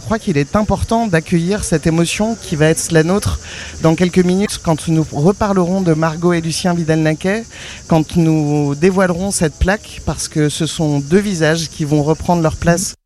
crois qu'il est important d'accueillir cette émotion qui va être la nôtre dans quelques minutes quand nous reparlerons de Margot et Lucien Vidal-Naquet, quand nous dévoilerons cette plaque, parce que ce sont deux visages qui vont reprendre leur place